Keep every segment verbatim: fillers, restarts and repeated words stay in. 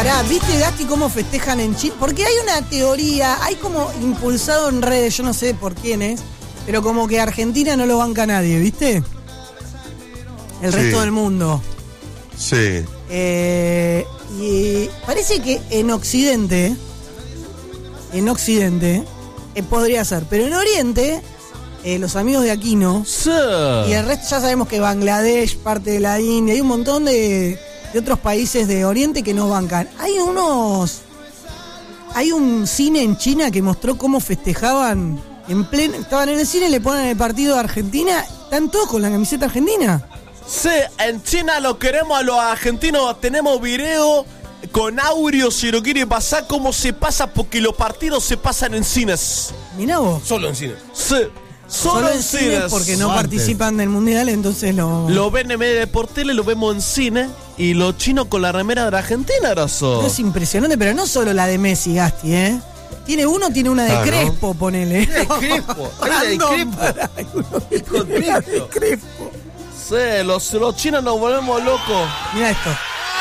Pará, ¿viste, Gasti, cómo festejan en Chile? Porque hay una teoría, hay como impulsado en redes, yo no sé por quién es, pero como que Argentina no lo banca nadie, ¿viste? El Sí. resto del mundo. Sí. Eh, y parece que en Occidente, en Occidente, eh, podría ser, pero en Oriente, eh, los amigos de Aquino, Sí. y el resto ya sabemos que Bangladesh, parte de la India, hay un montón de, de otros países de Oriente que no bancan. Hay unos, hay un cine en China que mostró cómo festejaban en pleno, estaban en el cine, le ponen el partido de Argentina, están todos con la camiseta argentina. Sí, en China lo queremos a los argentinos. Tenemos video con audio si lo quiere pasar, cómo se pasa, porque los partidos se pasan en cines. Mirá vos. Solo en cine. Sí, solo, Solo en en cine cines. porque no Antes. participan del mundial, entonces lo. Lo ven en medio por tele, lo vemos en cine. Y los chinos con la remera de la Argentina, grosso. Es impresionante, pero no solo la de Messi, Gasti, ¿eh? Tiene uno, tiene una de Ah, ¿no? Crespo, ponele. De Crespo. Hay una de Random, Crespo. pará, hay uno que Con tiene una de Crespo. Crespo. Sí, los, los chinos nos volvemos locos. Mira esto.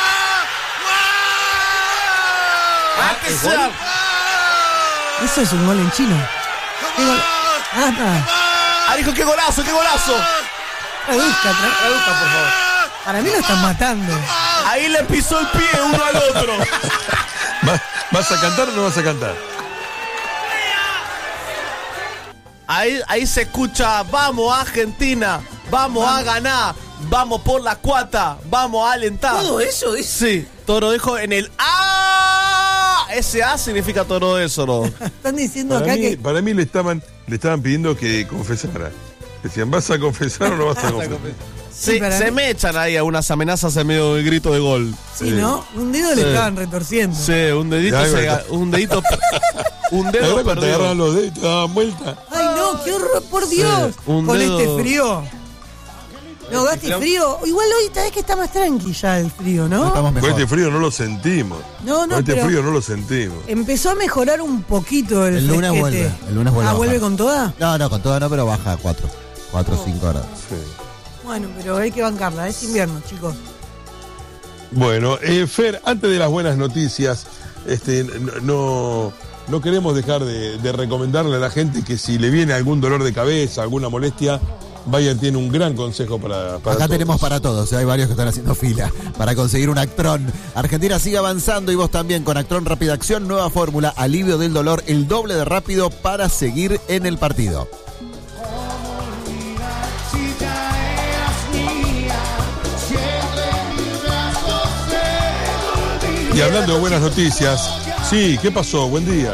Ah, que sea. Eso es un gol en chino. ¿Qué gol? Ah, está. Ah, dijo, qué golazo, qué golazo. Traduzca, tra- Traduzca, por favor. Para mí lo están matando. Ahí le pisó el pie uno al otro. ¿Va- ¿Vas a cantar o no vas a cantar? Ahí, ahí se escucha, vamos Argentina, vamos a ganar, vamos por la cuata, vamos a alentar. Todo eso dice. Sí, todo lo dejo en el A. Ese A significa todo eso, ¿no? Están diciendo Para acá mí, que. para mí le estaban, le estaban pidiendo que confesara. Decían, ¿vas a confesar o no vas a confesar? Sí, para se mí- me echan ahí algunas amenazas en medio del grito de gol. Sí, ¿no? Un dedo le Sí. estaban retorciendo. Sí, un dedito Ya, se verdad. ga- un dedito un ¿Te dedo acuerdas cuando te perdido. agarraban los dedos y te daban vuelta? Ay, no, qué horror, por Dios. un Con dedo- este frío. No, Gasti, frío. Igual hoy esta vez que está más tranqui ya el frío, ¿no? Estamos Con mejor. este frío no lo sentimos. No, no, Con este pero- frío no lo sentimos. Empezó a mejorar un poquito el El lunes fresquete. vuelve, el lunes vuelve Ah, a ¿vuelve bajar. con toda? No, no, con todo no, pero baja a cuatro. cuatro o cinco grados. Sí. Bueno, pero hay que bancarla, es invierno, chicos. Bueno, eh, Fer, antes de las buenas noticias, este, no, no, no queremos dejar de, de recomendarle a la gente que si le viene algún dolor de cabeza, alguna molestia, Bayer tiene un gran consejo para, para Acá todos. tenemos para todos, ¿eh? Hay varios que están haciendo fila para conseguir un Actron. Argentina sigue avanzando y vos también con Actron Rápida Acción, nueva fórmula, alivio del dolor, el doble de rápido para seguir en el partido. Y hablando de buenas noticias, sí, ¿qué pasó? Buen día.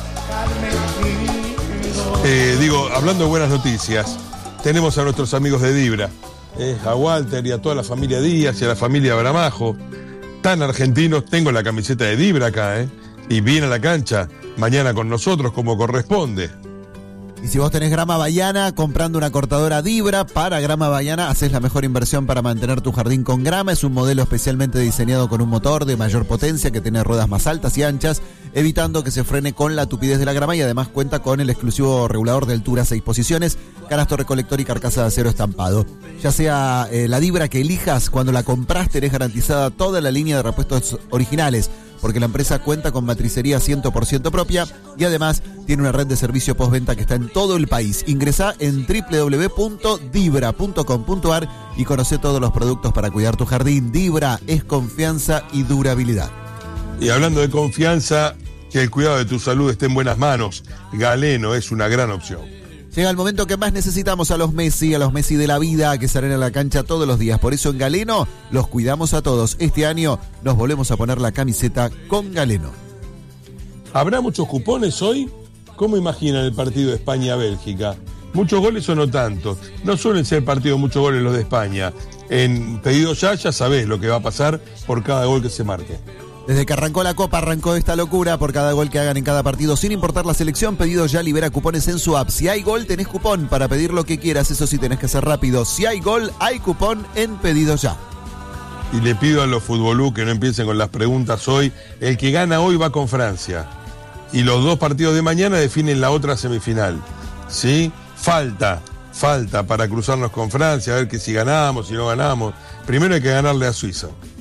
Eh, digo, hablando de buenas noticias, tenemos a nuestros amigos de Dibra, eh, a Walter y a toda la familia Díaz y a la familia Bramajo, tan argentinos. Tengo la camiseta de Dibra acá, ¿eh? Y viene a la cancha mañana con nosotros como corresponde. Y si vos tenés grama Bahiana, comprando una cortadora Dibra para grama Bahiana, haces la mejor inversión para mantener tu jardín con grama. Es un modelo especialmente diseñado con un motor de mayor potencia que tiene ruedas más altas y anchas, evitando que se frene con la tupidez de la grama, y además cuenta con el exclusivo regulador de altura seis posiciones, canasto recolector y carcasa de acero estampado. Ya sea eh, la Dibra que elijas, cuando la compras tenés garantizada toda la línea de repuestos originales, porque la empresa cuenta con matricería cien por ciento propia y además tiene una red de servicio postventa que está en todo el país. Ingresá en doble u doble u doble u punto dibra punto com punto a r y conoce todos los productos para cuidar tu jardín. Dibra es confianza y durabilidad. Y hablando de confianza, que el cuidado de tu salud esté en buenas manos, Galeno es una gran opción. Llega el momento que más necesitamos a los Messi, a los Messi de la vida, que salen a la cancha todos los días. Por eso en Galeno los cuidamos a todos. Este año nos volvemos a poner la camiseta con Galeno. ¿Habrá muchos cupones hoy? ¿Cómo imaginan el partido de España-Bélgica? ¿Muchos goles o no tantos? No suelen ser partidos muchos goles los de España. En pedido ya, ya sabés lo que va a pasar por cada gol que se marque. Desde que arrancó la Copa, arrancó esta locura por cada gol que hagan en cada partido, sin importar la selección. Pedido Ya libera cupones en su app. Si hay gol, tenés cupón para pedir lo que quieras. Eso sí, tenés que ser rápido. Si hay gol, hay cupón en Pedido Ya. Y le pido a los futbolú que no empiecen con las preguntas hoy. El que gana hoy va con Francia. Y los dos partidos de mañana definen la otra semifinal. ¿Sí? Falta, falta para cruzarnos con Francia, a ver que si ganamos, si no ganamos. Primero hay que ganarle a Suiza.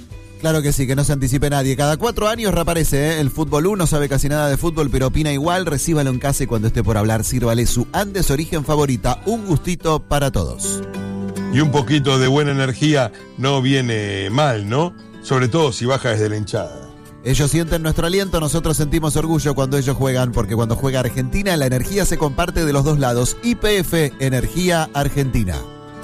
Claro que sí, que no se anticipe nadie. Cada cuatro años reaparece ¿eh? el Fútbol uno, no sabe casi nada de fútbol, pero opina igual. Recíbalo en casa y cuando esté por hablar, sírvale su Andes Origen favorita. Un gustito para todos. Y un poquito de buena energía no viene mal, ¿no? Sobre todo si baja desde la hinchada. Ellos sienten nuestro aliento, nosotros sentimos orgullo cuando ellos juegan, porque cuando juega Argentina, la energía se comparte de los dos lados. Y P F, Energía Argentina.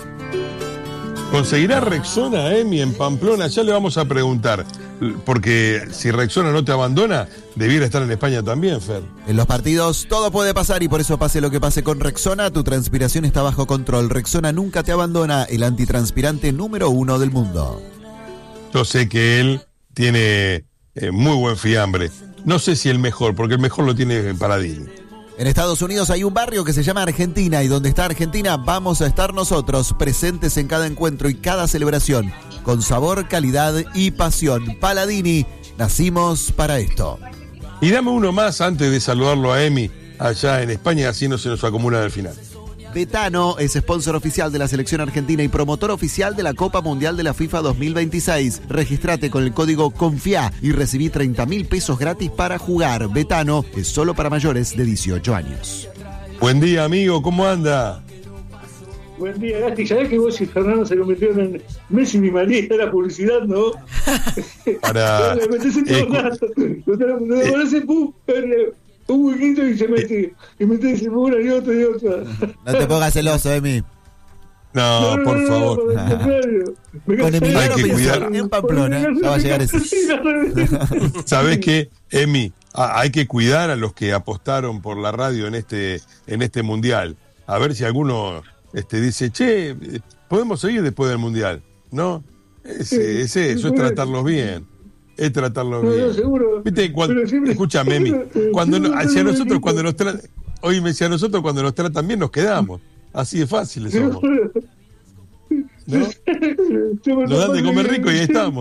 ¿Conseguirá Rexona, Emi, en Pamplona? Ya le vamos a preguntar, porque si Rexona no te abandona, debiera estar en España también, Fer. En los partidos todo puede pasar y por eso pase lo que pase con Rexona, tu transpiración está bajo control. Rexona nunca te abandona, el antitranspirante número uno del mundo. Yo sé que él tiene eh, muy buen fiambre. No sé si el mejor, porque el mejor lo tiene Paladini. En Estados Unidos hay un barrio que se llama Argentina y donde está Argentina vamos a estar nosotros, presentes en cada encuentro y cada celebración, con sabor, calidad y pasión. Paladini, nacimos para esto. Y dame uno más antes de saludarlo a Emi allá en España, así no se nos acumula al final. Betano es sponsor oficial de la selección argentina y promotor oficial de la Copa Mundial de la FIFA dos mil veintiséis. Registrate con el código CONFIA y recibí treinta mil pesos gratis para jugar. Betano es solo para mayores de dieciocho años. Buen día, amigo, ¿cómo anda? Buen día, Gasti. ¿Sabés que vos y Fernando se convirtieron en Messi y María de la publicidad, no? Para... Me metés en todo eh, rato. Me parece pum, un huequito y se mete. Y metés una y otra y otra. No te pongas celoso, Emi. No, no, por no, favor. No, no, Con Emiliano hay que cuidar. En Pamplona, ya va a llegar ese. ¿Sabés qué, Emi? Hay que cuidar a los que apostaron por la radio en este, en este mundial. A ver si alguno este, dice, che, podemos seguir después del mundial. ¿No? Ese, ese, eso es tratarlos bien. Es tratarlos no, bien. No, seguro. ¿Viste? Cuando, siempre, escúchame, Emi. Cuando no, hacia nosotros, cuando nos tratan. Oíme, si a nosotros cuando nos tratan bien nos quedamos. Así de fáciles somos. ¿No? Nos dan de comer rico y ahí estamos.